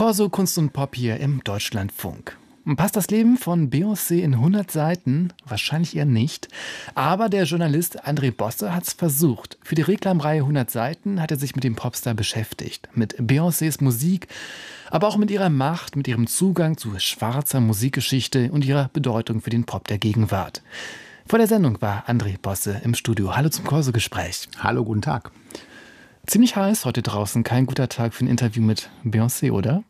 Corso Kunst und Pop hier im Deutschlandfunk. Passt das Leben von Beyoncé in 100 Seiten? Wahrscheinlich eher nicht. Aber der Journalist André Bosse hat es versucht. Für die Reklamreihe 100 Seiten hat er sich mit dem Popstar beschäftigt. Mit Beyoncés Musik, aber auch mit ihrer Macht, mit ihrem Zugang zu schwarzer Musikgeschichte und ihrer Bedeutung für den Pop der Gegenwart. Vor der Sendung war André Bosse im Studio. Hallo zum Corso-Gespräch. Hallo, guten Tag. Ziemlich heiß heute draußen. Kein guter Tag für ein Interview mit Beyoncé, oder?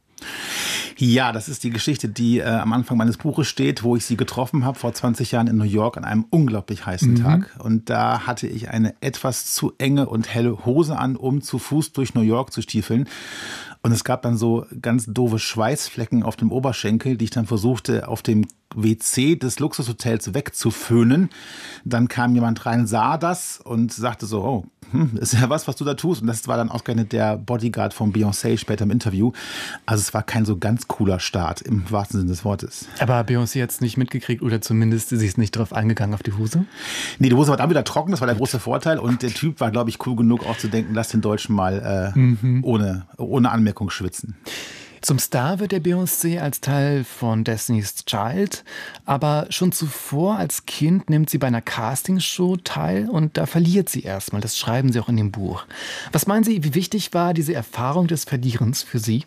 Ja, das ist die Geschichte, die am Anfang meines Buches steht, wo ich sie getroffen habe vor 20 Jahren in New York an einem unglaublich heißen Tag. Und da hatte ich eine etwas zu enge und helle Hose an, um zu Fuß durch New York zu stiefeln. Und es gab dann so ganz doofe Schweißflecken auf dem Oberschenkel, die ich dann versuchte auf dem WC des Luxushotels wegzuföhnen. Dann kam jemand rein, sah das und sagte so, oh, ist ja was du da tust. Und das war dann ausgerechnet der Bodyguard von Beyoncé später im Interview. Also es war kein so ganz cooler Start im wahrsten Sinne des Wortes. Aber Beyoncé hat es nicht mitgekriegt oder zumindest sie ist nicht drauf eingegangen auf die Hose? Nee, die Hose war dann wieder trocken, das war der große Vorteil. Und der Typ war, glaube ich, cool genug auch zu denken, lass den Deutschen mal ohne Anmerkung schwitzen. Zum Star wird der Beyoncé als Teil von Destiny's Child, aber schon zuvor als Kind nimmt sie bei einer Castingshow teil und da verliert sie erstmal. Das schreiben Sie auch in dem Buch. Was meinen Sie, wie wichtig war diese Erfahrung des Verlierens für Sie?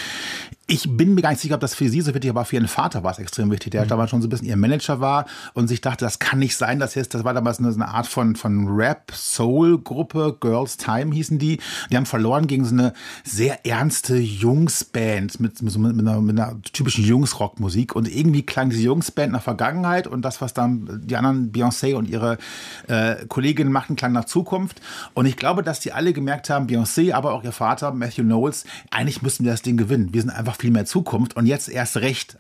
Ich bin mir gar nicht sicher, ob das für sie so wichtig war, aber für ihren Vater war es extrem wichtig, der damals schon so ein bisschen ihr Manager war und sich dachte, das kann nicht sein, das war damals eine Art von Rap-Soul-Gruppe, Girls Time hießen die. Die haben verloren gegen so eine sehr ernste Jungsband mit einer typischen Jungsrockmusik und irgendwie klang diese Jungsband nach Vergangenheit und das, was dann die anderen Beyoncé und ihre Kolleginnen machten, klang nach Zukunft. Und ich glaube, dass die alle gemerkt haben, Beyoncé, aber auch ihr Vater, Matthew Knowles, eigentlich müssten wir das Ding gewinnen. Wir sind einfach viel mehr Zukunft und jetzt erst recht.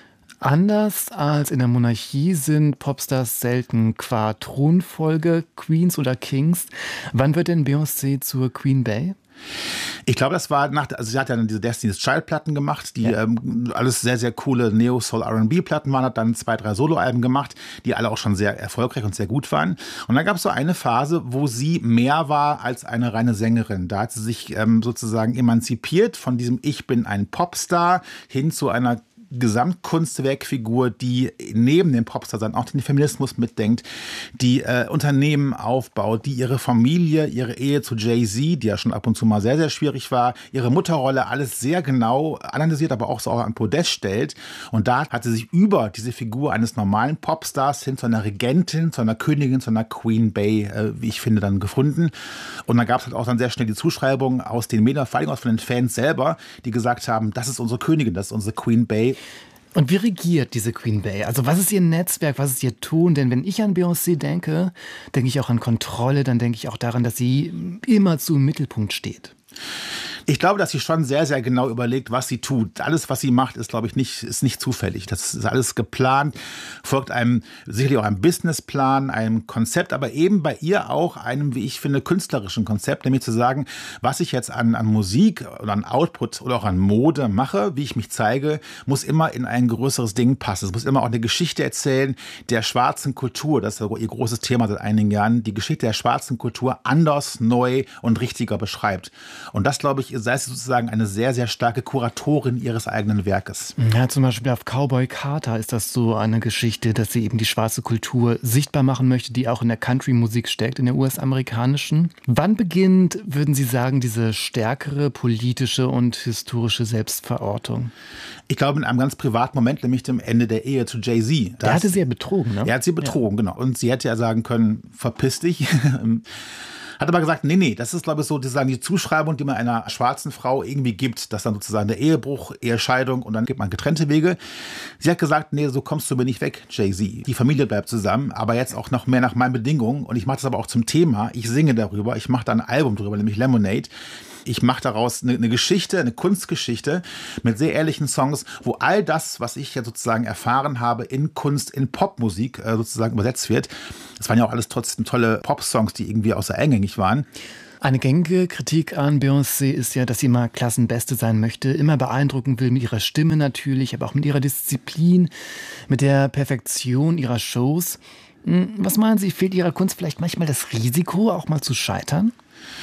Anders als in der Monarchie sind Popstars selten qua Thronfolge Queens oder Kings. Wann wird denn Beyoncé zur Queen Bey? Ich glaube, das war sie hat ja dann diese Destiny's Child Platten gemacht, die alles sehr, sehr coole Neo-Soul R&B-Platten waren, hat dann 2, 3 Soloalben gemacht, die alle auch schon sehr erfolgreich und sehr gut waren. Und dann gab es so eine Phase, wo sie mehr war als eine reine Sängerin. Da hat sie sich sozusagen emanzipiert von diesem Ich bin ein Popstar hin zu einer Gesamtkunstwerkfigur, die neben dem Popstar sein auch den Feminismus mitdenkt, die Unternehmen aufbaut, die ihre Familie, ihre Ehe zu Jay-Z, die ja schon ab und zu mal sehr, sehr schwierig war, ihre Mutterrolle alles sehr genau analysiert, aber auch so an Podest stellt. Und da hat sie sich über diese Figur eines normalen Popstars hin zu einer Regentin, zu einer Königin, zu einer Queen Bey, wie ich finde, dann gefunden. Und dann gab es halt auch dann sehr schnell die Zuschreibungen aus den Medien, vor allem auch von den Fans selber, die gesagt haben, das ist unsere Königin, das ist unsere Queen Bey. Und wie regiert diese Queen Bey? Also was ist ihr Netzwerk, was ist ihr Tun? Denn wenn ich an Beyoncé denke, denke ich auch an Kontrolle, dann denke ich auch daran, dass sie immerzu im Mittelpunkt steht. Ich glaube, dass sie schon sehr, sehr genau überlegt, was sie tut. Alles, was sie macht, ist, glaube ich, nicht zufällig. Das ist alles geplant, folgt sicherlich auch einem Businessplan, einem Konzept, aber eben bei ihr auch einem, wie ich finde, künstlerischen Konzept, nämlich zu sagen, was ich jetzt an Musik oder an Output oder auch an Mode mache, wie ich mich zeige, muss immer in ein größeres Ding passen. Es muss immer auch eine Geschichte erzählen der schwarzen Kultur. Das ist ihr großes Thema seit einigen Jahren. Die Geschichte der schwarzen Kultur anders, neu und richtiger beschreibt. Und das, glaube ich, sei es sozusagen eine sehr, sehr starke Kuratorin ihres eigenen Werkes. Ja, zum Beispiel auf Cowboy Carter ist das so eine Geschichte, dass sie eben die schwarze Kultur sichtbar machen möchte, die auch in der Country-Musik steckt, in der US-amerikanischen. Wann beginnt, würden Sie sagen, diese stärkere politische und historische Selbstverortung? Ich glaube, in einem ganz privaten Moment, nämlich dem Ende der Ehe zu Jay-Z. Der hatte sie ja betrogen, ne? Er hat sie betrogen, genau. Und sie hätte ja sagen können, verpiss dich. Hat aber gesagt, nee, das ist, glaube ich, so die Zuschreibung, die man einer schwarzen Frau irgendwie gibt, dass dann sozusagen der Ehebruch, Ehescheidung und dann gibt man getrennte Wege. Sie hat gesagt, nee, so kommst du mir nicht weg, Jay-Z. Die Familie bleibt zusammen, aber jetzt auch noch mehr nach meinen Bedingungen und ich mache das aber auch zum Thema. Ich singe darüber, ich mache da ein Album drüber, nämlich Lemonade. Ich mache daraus eine Geschichte, eine Kunstgeschichte mit sehr ehrlichen Songs, wo all das, was ich ja sozusagen erfahren habe in Kunst, in Popmusik sozusagen übersetzt wird. Das waren ja auch alles trotzdem tolle Popsongs, die irgendwie außer eingängig waren. Eine gängige Kritik an Beyoncé ist ja, dass sie immer Klassenbeste sein möchte, immer beeindrucken will mit ihrer Stimme natürlich, aber auch mit ihrer Disziplin, mit der Perfektion ihrer Shows. Was meinen Sie, fehlt ihrer Kunst vielleicht manchmal das Risiko, auch mal zu scheitern?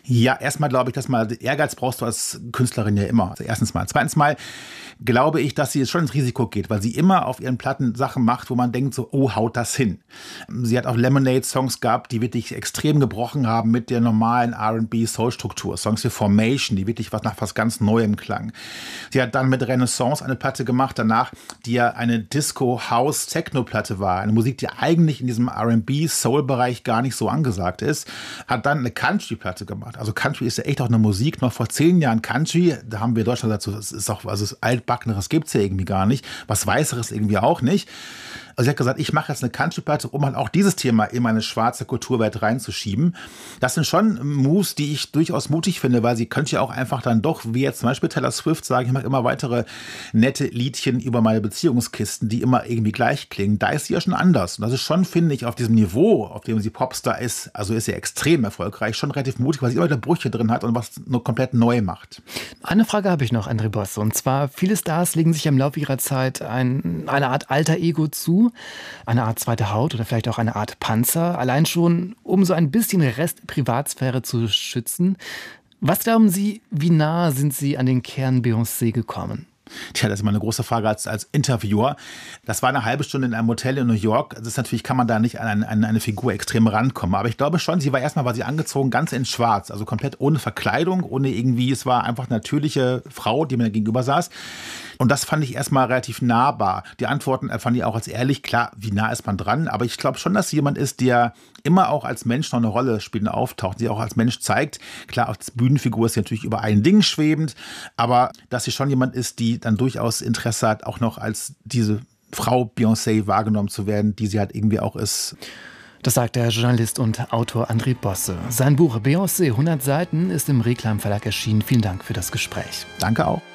Ja, erstmal glaube ich, dass Ehrgeiz brauchst du als Künstlerin ja immer. Also erstens mal. Zweitens mal glaube ich, dass sie jetzt schon ins Risiko geht, weil sie immer auf ihren Platten Sachen macht, wo man denkt so, oh, haut das hin. Sie hat auch Lemonade-Songs gehabt, die wirklich extrem gebrochen haben mit der normalen R&B-Soul-Struktur. Songs wie Formation, die wirklich nach was ganz Neuem klang. Sie hat dann mit Renaissance eine Platte gemacht, danach, die ja eine Disco-House-Techno-Platte war. Eine Musik, die eigentlich in diesem R&B-Soul-Bereich gar nicht so angesagt ist. Hat dann eine Country-Platte gemacht. Also Country ist ja echt auch eine Musik. Noch vor 10 Jahren Country, da haben wir in Deutschland dazu, das ist auch, also das Altbackeneres gibt es ja irgendwie gar nicht. Was Weißeres irgendwie auch nicht. Also sie hat gesagt, ich mache jetzt eine Country-Platte, um halt auch dieses Thema in meine schwarze Kulturwelt reinzuschieben. Das sind schon Moves, die ich durchaus mutig finde, weil sie könnte ja auch einfach dann doch, wie jetzt zum Beispiel Taylor Swift, sagen, ich mache immer weitere nette Liedchen über meine Beziehungskisten, die immer irgendwie gleich klingen. Da ist sie ja schon anders. Und das ist schon, finde ich, auf diesem Niveau, auf dem sie Popstar ist, also ist sie extrem erfolgreich, schon relativ mutig, weil sie immer wieder Brüche drin hat und was nur komplett neu macht. Eine Frage habe ich noch, André Bosse. Und zwar, viele Stars legen sich im Laufe ihrer Zeit eine Art alter Ego zu, eine Art zweite Haut oder vielleicht auch eine Art Panzer, allein schon, um so ein bisschen Rest Privatsphäre zu schützen. Was glauben Sie, wie nah sind Sie an den Kern Beyoncé gekommen? Tja, das ist immer eine große Frage als Interviewer. Das war eine halbe Stunde in einem Hotel in New York. Das ist natürlich, kann man da nicht an eine Figur extrem rankommen. Aber ich glaube schon, war sie angezogen ganz in schwarz. Also komplett ohne Verkleidung, ohne irgendwie, es war einfach eine natürliche Frau, die mir gegenüber saß. Und das fand ich erstmal relativ nahbar. Die Antworten fand ich auch als ehrlich. Klar, wie nah ist man dran? Aber ich glaube schon, dass sie jemand ist, der immer auch als Mensch noch eine Rolle spielt und auftaucht, die auch als Mensch zeigt. Klar, als Bühnenfigur ist sie natürlich über allen Dingen schwebend, aber dass sie schon jemand ist, die dann durchaus Interesse hat, auch noch als diese Frau Beyoncé wahrgenommen zu werden, die sie halt irgendwie auch ist. Das sagt der Journalist und Autor André Bosse. Sein Buch Beyoncé 100 Seiten ist im Reklam Verlag erschienen. Vielen Dank für das Gespräch. Danke auch.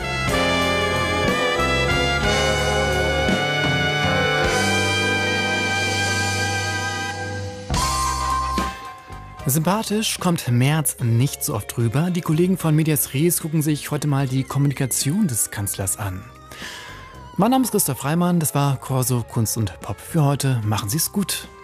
Sympathisch kommt Merz nicht so oft rüber. Die Kollegen von Medias Res gucken sich heute mal die Kommunikation des Kanzlers an. Mein Name ist Christoph Reimann, das war Corso Kunst und Pop für heute. Machen Sie es gut.